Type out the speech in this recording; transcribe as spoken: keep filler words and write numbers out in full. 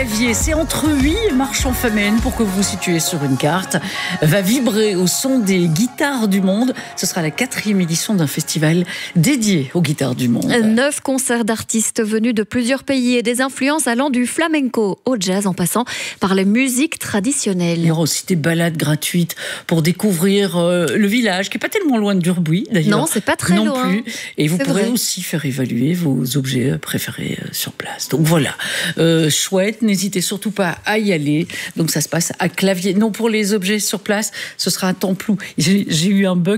clavier. C'est entre huit et marche en famenne pour que vous vous situez sur une carte. Va vibrer au son des guitares du monde. Ce sera la quatrième édition d'un festival dédié aux guitares du monde. Neuf concerts d'artistes venus de plusieurs pays et des influences allant du flamenco au jazz en passant par les musiques traditionnelles. Il y aura aussi des balades gratuites pour découvrir euh, le village, qui n'est pas tellement loin de Durbuy d'ailleurs. Non, c'est pas très non loin. Plus. Et vous c'est pourrez vrai. aussi faire évaluer vos objets préférés euh, sur place. Donc voilà, euh, chouette, n'hésitez surtout pas à y aller. Donc ça se passe à Clavier. Non, pour les objets sur place, ce sera à Templou. J'ai, j'ai eu un bug.